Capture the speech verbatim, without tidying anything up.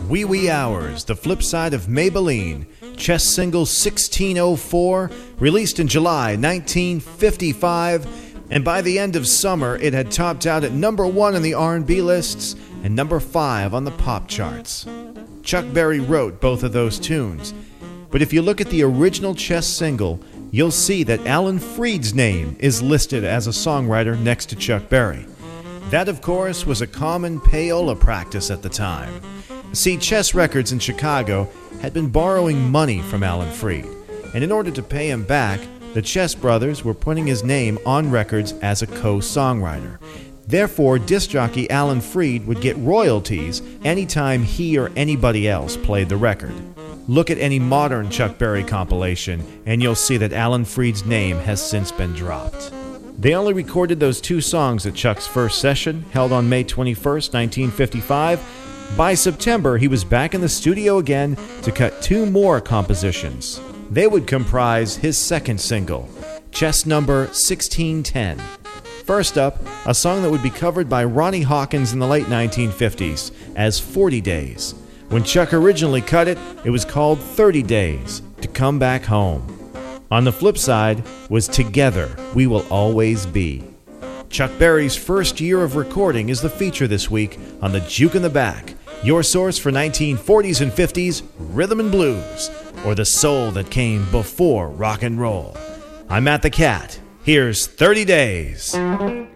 Wee Wee Hours, the flip side of Maybelline, chess single sixteen oh four, released in July nineteen fifty-five, and by the end of summer it had topped out at number one on the R and B lists and number five on the pop charts. Chuck Berry wrote both of those tunes, but if you look at the original chess single, you'll see that Alan Freed's name is listed as a songwriter next to Chuck Berry. That, of course, was a common payola practice at the time. See, Chess Records in Chicago had been borrowing money from Alan Freed, and in order to pay him back, the Chess brothers were putting his name on records as a co-songwriter. Therefore, disc jockey Alan Freed would get royalties anytime he or anybody else played the record. Look at any modern Chuck Berry compilation, and you'll see that Alan Freed's name has since been dropped. They only recorded those two songs at Chuck's first session, held on May twenty-first, nineteen fifty-five. By September, he was back in the studio again to cut two more compositions. They would comprise his second single, Chess Number sixteen ten. First up, a song that would be covered by Ronnie Hawkins in the late nineteen fifties as forty days. When Chuck originally cut it, it was called thirty days, To Come Back Home. On the flip side was Together We Will Always Be. Chuck Berry's first year of recording is the feature this week on the Juke in the Back, your source for nineteen forties and fifties rhythm and blues, or the soul that came before rock and roll. I'm Matt the Cat. Here's thirty days.